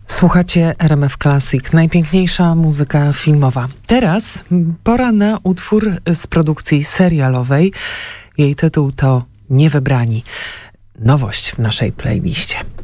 Słuchacie RMF Classic, najpiękniejsza muzyka filmowa. Teraz pora na utwór z produkcji serialowej. Jej tytuł to Niewybrani. Nowość w naszej playliście.